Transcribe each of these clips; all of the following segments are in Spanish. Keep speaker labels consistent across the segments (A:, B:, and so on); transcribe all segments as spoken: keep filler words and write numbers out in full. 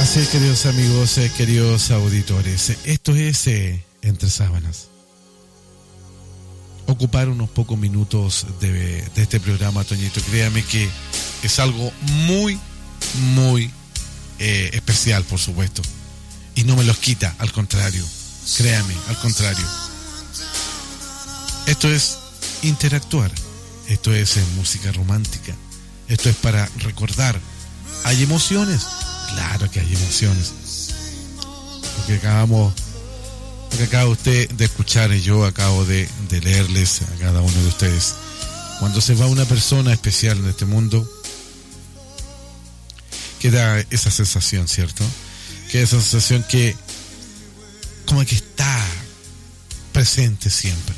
A: Así es, queridos amigos, eh, queridos auditores, esto es eh, Entre Sábanas. Ocupar unos pocos minutos de, de este programa, Toñito, créame que es algo muy, muy eh, especial, por supuesto. Y no me los quita, al contrario, créame, al contrario. Esto es interactuar, esto es eh, música romántica, esto es para recordar. ¿Hay emociones? Claro que hay emociones. Lo que acabamos, lo que acaba usted de escuchar y yo acabo de, de leerles a cada uno de ustedes. Cuando se va una persona especial en este mundo, queda esa sensación, ¿cierto? Queda esa sensación que como que está presente siempre.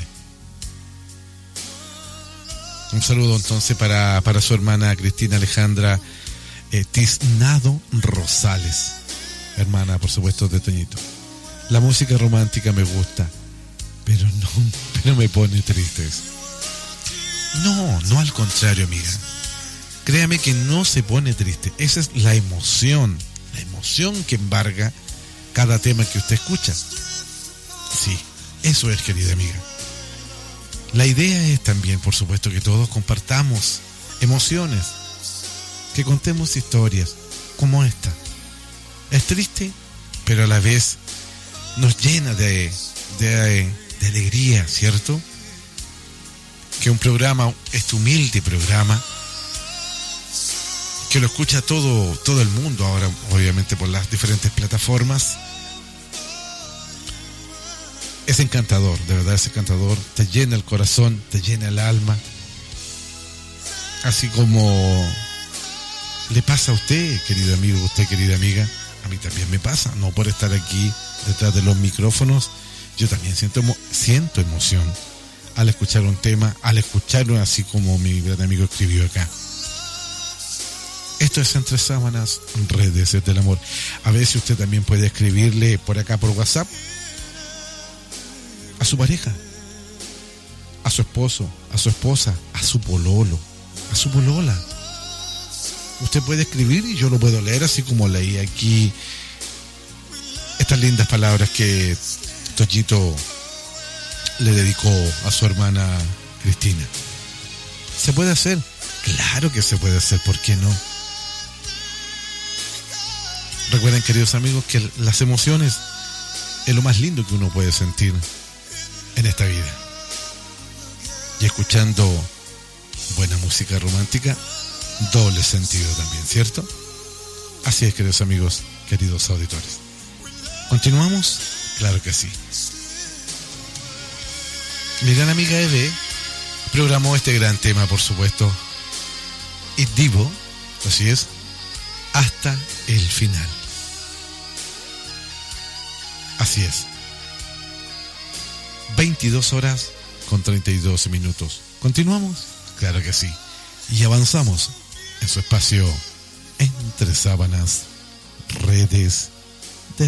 A: Un saludo entonces para, para su hermana Cristina Alejandra Eh, Tiznado Rosales, hermana por supuesto de Toñito. La música romántica me gusta, pero no, pero me pone triste. No, no, al contrario, amiga. Créame que no se pone triste. Esa es la emoción, la emoción que embarga cada tema que usted escucha. Sí, eso es, querida amiga. La idea es también, por supuesto, que todos compartamos emociones, que contemos historias como esta. Es triste, pero a la vez nos llena de, de, de alegría, ¿cierto? Que un programa, este humilde programa, que lo escucha todo, todo el mundo ahora, obviamente por las diferentes plataformas, es encantador, de verdad es encantador, te llena el corazón, te llena el alma, así como le pasa a usted, querido amigo, usted, querida amiga. A mí también me pasa, no por estar aquí detrás de los micrófonos, yo también siento, siento emoción al escuchar un tema, al escucharlo así como mi gran amigo escribió acá. Esto es Entre Sábanas, redes del amor. A veces usted también puede escribirle por acá por WhatsApp a su pareja, a su esposo, a su esposa, a su pololo, a su polola. Usted puede escribir y yo lo puedo leer, así como leí aquí estas lindas palabras que Toñito le dedicó a su hermana Cristina. ¿Se puede hacer? Claro que se puede hacer, ¿por qué no? Recuerden, queridos amigos, que las emociones es lo más lindo que uno puede sentir en esta vida. Y escuchando buena música romántica, doble sentido también, ¿cierto? Así es, queridos amigos, queridos auditores. ¿Continuamos? Claro que sí. Mi gran amiga Eve programó este gran tema, por supuesto, y Divo, así es, hasta el final. Así es. veintidós horas con treinta y dos minutos. ¿Continuamos? Claro que sí. Y avanzamos en su espacio Entre Sábanas, redes